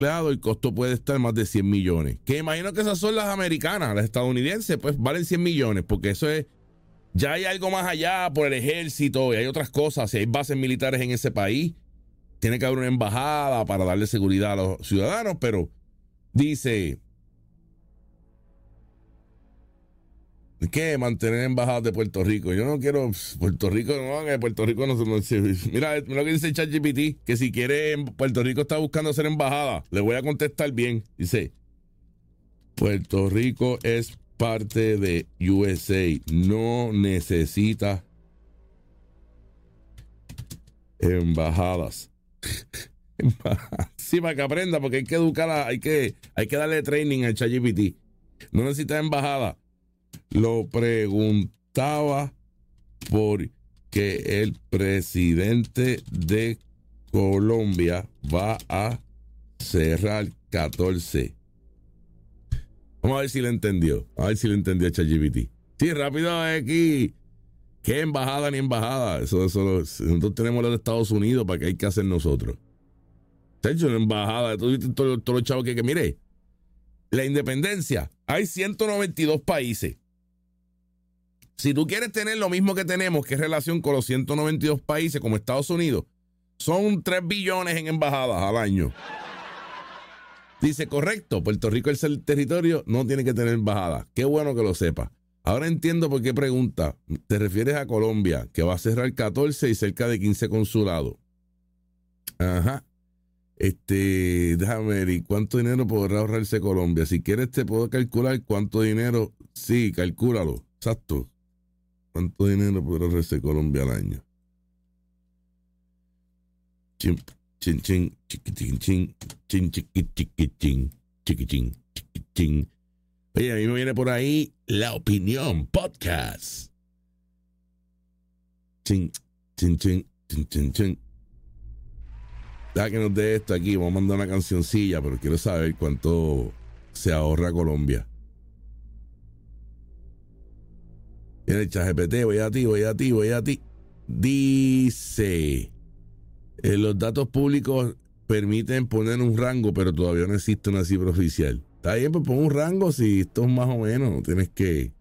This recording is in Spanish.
el costo puede estar más de 100 millones. Que imagino que esas son las americanas, las estadounidenses, pues valen 100 millones, porque eso es, ya hay algo más allá por el ejército y hay otras cosas. Si hay bases militares en ese país, tiene que haber una embajada para darle seguridad a los ciudadanos, pero dice que mantener embajadas de Puerto Rico. Yo no quiero Puerto Rico, no, que Puerto Rico no. Mira lo que dice ChatGPT, que si quiere, Puerto Rico está buscando hacer embajada. Le voy a contestar bien. Dice, Puerto Rico es parte de USA, no necesita embajadas. Sí, para que aprenda, porque hay que educarla, hay que darle training al ChatGPT. No necesita embajada. Lo preguntaba porque el presidente de Colombia va a cerrar 14. Vamos a ver si le entendió. A ver si le entendió ChatGPT. Sí, rápido aquí. ¿Qué embajada ni embajada? Eso, nosotros tenemos la de Estados Unidos, ¿para qué hay que hacer nosotros? Se ha hecho una embajada. Todos los chavos que mire, la independencia. Hay 192 países. Si tú quieres tener lo mismo que tenemos, que es relación con los 192 países como Estados Unidos, son 3 billones en embajadas al año. Dice, correcto, Puerto Rico es el territorio, no tiene que tener embajada. Qué bueno que lo sepa. Ahora entiendo por qué pregunta. Te refieres a Colombia, que va a cerrar 14 y cerca de 15 consulados. Ajá. Déjame ver, ¿y cuánto dinero podrá ahorrarse Colombia? Si quieres te puedo calcular cuánto dinero. Sí, calcúlalo. Exacto. ¿Cuánto dinero podrá ahorrarse Colombia al año? Chin, chin, chin, chiquitín, chin, chin, chiquitín, chiquitín, chiquitín. Oye, a mí me viene por ahí La Opinión Podcast. Chin, chin, chin, chin, chin, chin. Deja que nos dé esto aquí. Vamos a mandar una cancioncilla, pero quiero saber cuánto se ahorra Colombia. Mira el ChatGPT, voy a ti. Dice, los datos públicos permiten poner un rango, pero todavía no existe una cifra oficial. Está bien, pues pon un rango si esto es más o menos. Tienes que